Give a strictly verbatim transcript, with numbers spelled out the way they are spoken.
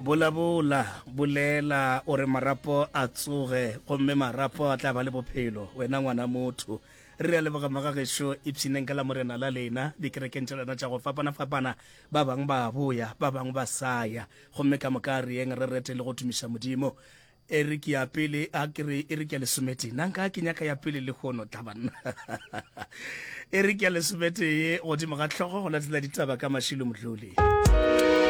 bola bola bolela ore marapo a tsoge gomme marapo a tla ba le bophelo wena ngwana motho re a leboga magagesho ipshineng ka la morena la lena dikerekeng tša lena tša go fapana-fapana ba bang ba boya ba bang ba saya gomme ka moka re eng re rete le go tumiša modimo Eric ya pele a kere Eric ya lesomete nanka ke nyaka ya pele le khono tabanna Eric ya lesomete ye godimo ga tlhogo go latela ditaba ka mashilo modlole